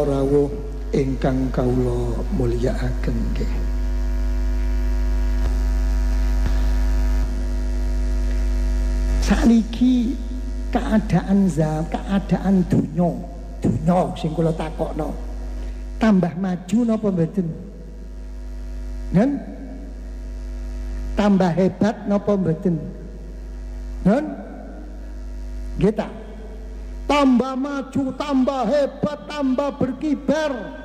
rawuh ingkang kawula mulyakaken nggih. Saniki keadaan dunya sing kula takokno tambah maju napa mboten? Nen? Tambah hebat napa mboten? Nen? Nggih ta? Tambah maju, tambah hebat, tambah berkibar.